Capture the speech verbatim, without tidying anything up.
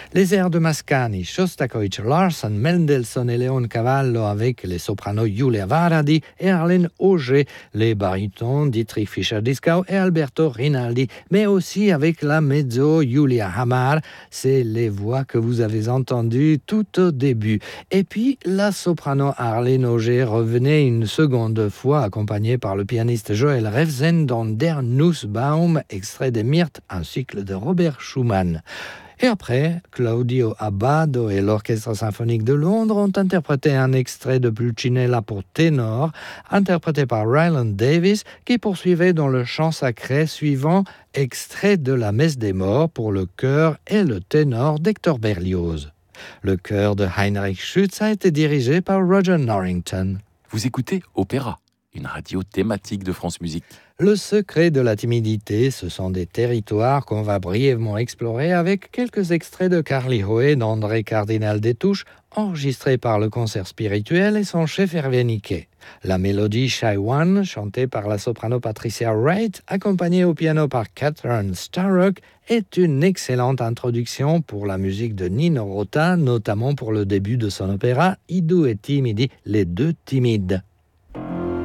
Les airs de Mascagni, Shostakovich, Larsen, Mendelssohn et Leon Cavallo avec les sopranos Julia Varadi et Arlene Auger, les barytons Dietrich Fischer-Dieskau et Alberto Rinaldi, mais aussi avec la mezzo Julia Hamar, c'est les voix que vous avez entendues tout au début. Et puis la soprano Arlene Auger revenait une seconde fois accompagnée par le pianiste Joël Revzen dans Der Nussbaum, extrait de Myrthe, un cycle de Robert Schumann. Et après, Claudio Abbado et l'Orchestre symphonique de Londres ont interprété un extrait de Pulcinella pour ténor, interprété par Ryland Davis, qui poursuivait dans le chant sacré suivant, extrait de la Messe des Morts pour le chœur et le ténor d'Hector Berlioz. Le chœur de Heinrich Schütz a été dirigé par Roger Norrington. Vous écoutez Opéra, une radio thématique de France Musique. Le secret de la timidité, ce sont des territoires qu'on va brièvement explorer avec quelques extraits de Carly Hoë d'André Cardinal des Touches, enregistrés par le concert spirituel et son chef Hervé Niquet. La mélodie Shy One, chantée par la soprano Patricia Wright, accompagnée au piano par Catherine Starrock, est une excellente introduction pour la musique de Nino Rota, notamment pour le début de son opéra I due timidi, les deux timides.